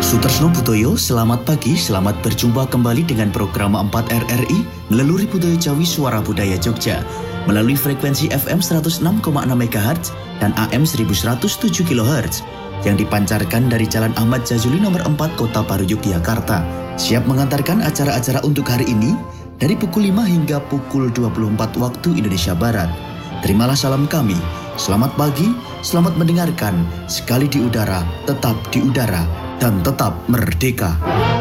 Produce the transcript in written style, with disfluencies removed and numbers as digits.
Sutresno Butoyo, selamat pagi, selamat berjumpa kembali dengan program 4 RRI melalui Budaya Jawi Suara Budaya Jogja melalui frekuensi FM 106,6 MHz dan AM 1107 kHz yang dipancarkan dari Jalan Ahmad Jazuli nomor 4 Kota Baru Yogyakarta. Siap mengantarkan acara-acara untuk hari ini dari pukul 5 hingga pukul 24 waktu Indonesia Barat. Terimalah salam kami. Selamat pagi, selamat mendengarkan. Sekali di udara, tetap di udara, dan tetap merdeka.